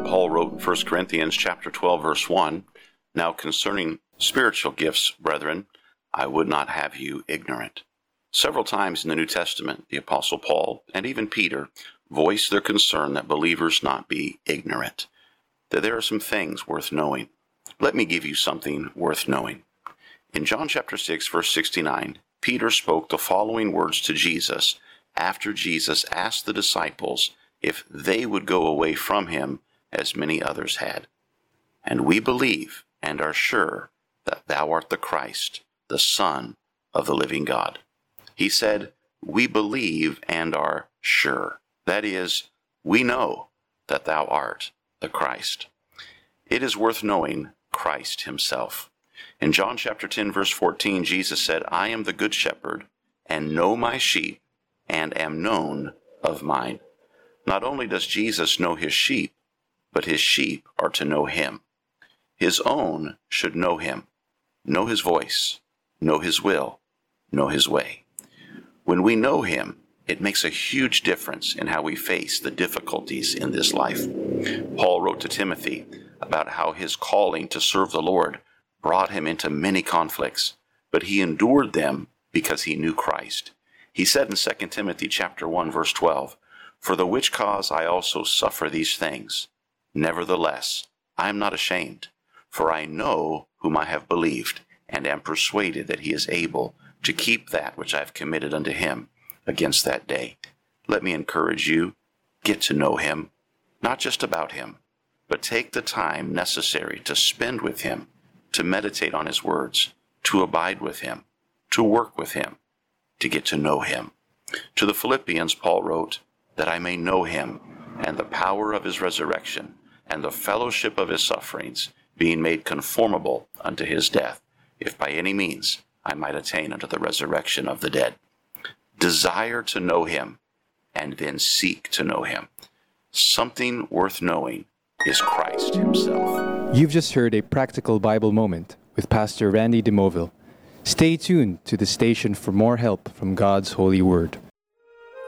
Paul wrote in 1 Corinthians chapter 12, verse 1, "Now concerning spiritual gifts, brethren, I would not have you ignorant." Several times in the New Testament, the Apostle Paul and even Peter voiced their concern that believers not be ignorant, that there are some things worth knowing. Let me give you something worth knowing. In John chapter 6, verse 69, Peter spoke the following words to Jesus after Jesus asked the disciples if they would go away from him as many others had. "And we believe and are sure that thou art the Christ, the Son of the living God." He said, we believe and are sure. That is, we know that thou art the Christ. It is worth knowing Christ himself. In John chapter 10, verse 14, Jesus said, "I am the good shepherd, and know my sheep, and am known of mine." Not only does Jesus know his sheep, but his sheep are to know him. His own should know him, know his voice, know his will, know his way. When we know him, it makes a huge difference in how we face the difficulties in this life. Paul wrote to Timothy about how his calling to serve the Lord brought him into many conflicts, but he endured them because he knew Christ. He said in 2 Timothy chapter 1, verse 12, "For the which cause I also suffer these things. Nevertheless, I am not ashamed, for I know whom I have believed, and am persuaded that he is able to keep that which I have committed unto him against that day." Let me encourage you, get to know him, not just about him, but take the time necessary to spend with him, to meditate on his words, to abide with him, to work with him, to get to know him. To the Philippians, Paul wrote, "That I may know him, and the power of his resurrection, and the fellowship of his sufferings, being made conformable unto his death, if by any means I might attain unto the resurrection of the dead." Desire to know him, and then seek to know him. Something worth knowing is Christ himself. You've just heard a practical Bible moment with Pastor Randy DeMoville. Stay tuned to the station for more help from God's holy word.